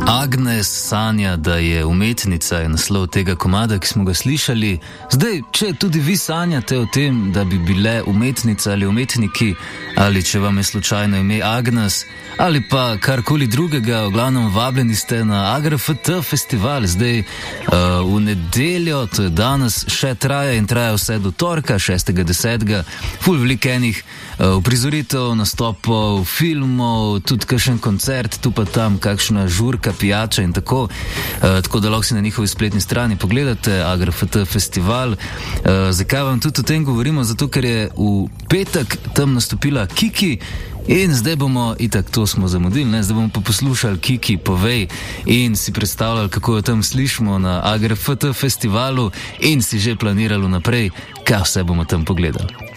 Agnes sanja, da je umetnica, je naslov tega komada, ki smo ga slišali. Zdaj, če tudi vi sanjate o tem, da bi bile umetnice ali umetniki, ali če vam je slučajno ime Agnes, ali pa karkoli drugega, v glavnem vabljeni ste na AGRFT festival. Zdaj, v nedeljo, to je danes, še traja in traja vse do torka, 6.10. Ful veliko enih uprizoritev, nastopov, filmov, tudi kakšen koncert, tu pa tam kakšna žurka, pijača in tako. Tako da lahko si na njihovi spletni strani pogledate AGRFT festival. Zakaj vam tudi o tem govorimo? Zato, ker je v petek tam nastopila Kiki in zdaj bomo, itak to smo zamudili, ne? Zdaj bomo pa poslušali Kiki Povej in si predstavljali, kako jo tam slišimo na AGRFT festivalu in si že planirali naprej, kaj vse bomo tam pogledali.